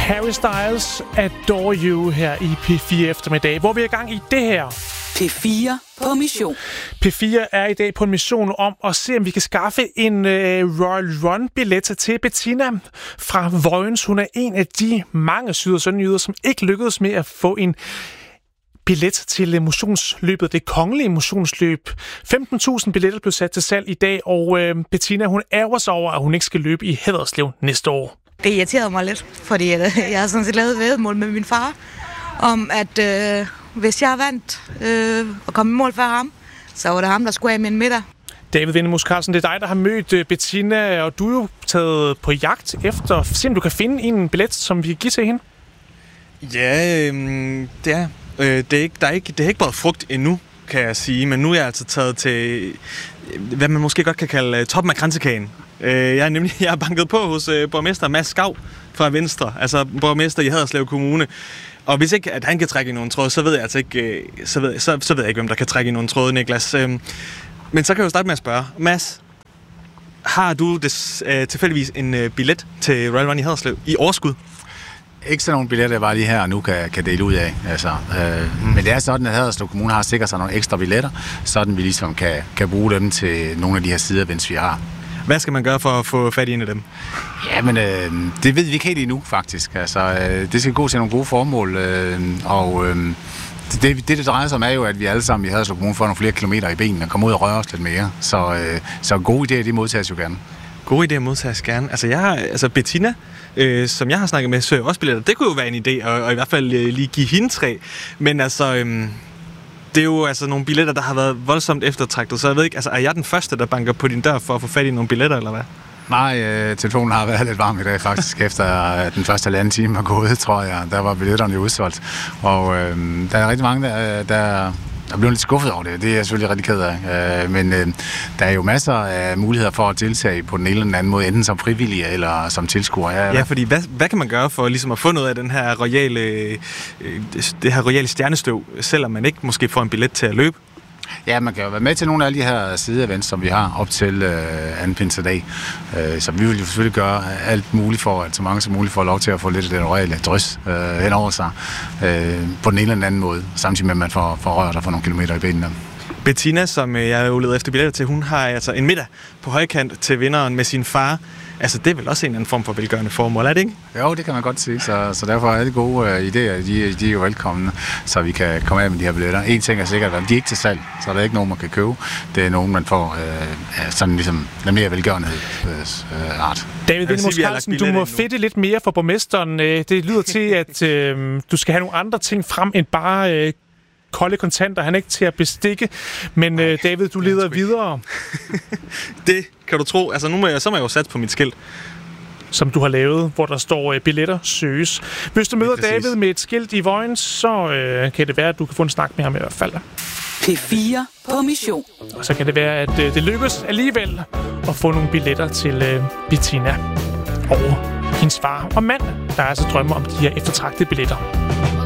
Harry Styles, Adore You her i P4 eftermiddag, hvor vi er i gang i det her. P4 på mission. P4 er i dag på en mission om at se, om vi kan skaffe en Royal Run-billet til Bettina fra Vojens. Hun er en af de mange syd- og sønderjyder, som ikke lykkedes med at få en billet til motionsløbet, det kongelige motionsløb. 15.000 billetter blev sat til salg i dag, og Bettina, hun ærger sig over, at hun ikke skal løbe i Haderslev næste år. Det irriterede mig lidt, fordi jeg har sådan set lavet et væddemål med min far, om at hvis jeg vandt og kom i mål før ham, så var det ham, der skulle af med en middag. David Vindemus Carlsen, det er dig, der har mødt Bettina, og du er jo taget på jagt efter, se om du kan finde en billet, som vi kan give til hende. Ja, det er. Det har ikke båret frugt endnu, kan jeg sige, men nu er jeg altså taget til, hvad man måske godt kan kalde toppen af kransekagen. Jeg er banket på hos borgmester Mads Skau fra Venstre, altså borgmester i Haderslev Kommune. Og hvis ikke at han kan trække i nogen tråd, så ved jeg altså ikke, så ved jeg ikke, hvem der kan trække i nogen tråd, Niklas. Men så kan jeg jo starte med at spørge, Mads, har du tilfældigvis en billet til Royal Run i Haderslev i overskud? Ikke sådan nogle billetter, jeg bare lige her og nu kan dele ud af. Altså, men det er sådan, at Haderslev Kommune har sikret sig nogle ekstra billetter, sådan vi ligesom kan bruge dem til nogle af de her sideevents, vi har. Hvad skal man gøre for at få fat i en af dem? Ja, men det ved vi ikke helt endnu, faktisk. Altså, det skal gå til nogle gode formål, det drejer sig om, er jo, at vi alle sammen i Haderslev Kommune får nogle flere kilometer i benene og kommer ud og rører os lidt mere. Så gode idéer, de modtages jo gerne. Gode idéer modtages gerne. Altså Bettina, som jeg har snakket med, søger også billetter. Det kunne jo være en idé, og i hvert fald lige give hende 3. Men altså, det er jo altså nogle billetter, der har været voldsomt eftertragtet. Så jeg ved ikke, altså er jeg den første, der banker på din dør for at få fat i nogle billetter, eller hvad? Nej, telefonen har været lidt varm i dag faktisk, efter den første halvanden time var gået, tror jeg. Der var billetterne udsolgt. Og der er rigtig mange, der er blevet lidt skuffet over det. Det er jeg selvfølgelig rigtig ked af. Men der er jo masser af muligheder for at deltage på den ene eller den anden måde, enten som frivillige eller som tilskuer. Ja, fordi hvad kan man gøre for ligesom at få noget af den her royale stjernestøv, selvom man ikke måske får en billet til at løbe? Ja, man kan jo være med til nogle af de her sideevents, som vi har op til anden pinsedag. Så vi vil jo selvfølgelig gøre alt muligt for, at så mange som muligt får lov til at få lidt af den royale drys hen over sig på den ene eller den anden måde, samtidig med, at man får rørt og får nogle kilometer i benene. Bettina, som jeg jo leder efter billetter til, hun har altså en middag på højkant til vinderen med sin far. Altså, det er vel også en anden form for velgørende formål, er det ikke? Jo, det kan man godt sige. Så derfor er alle gode idéer, de er jo velkomne, så vi kan komme af med de her billetter. En ting er sikkert, at de er ikke til salg, så der er ikke nogen, man kan købe. Det er nogen, man får sådan ligesom en mere velgørenhed art. David Vindemus Carlsen, du må fedte lidt mere for borgmesteren. Det lyder til, at du skal have nogle andre ting frem end bare kolde kontanter. Han er ikke til at bestikke. Men David, du leder videre. Det kan du tro. Altså, så må jeg jo satse på mit skilt, som du har lavet, hvor der står billetter søges. Hvis du møder David med et skilt i Vojens, så kan det være, at du kan få en snak med ham i hvert fald. P4 på mission. Og så kan det være, at det lykkes alligevel at få nogle billetter til Bettina og hendes far og mand, der altså drømmer om de her eftertragtede billetter.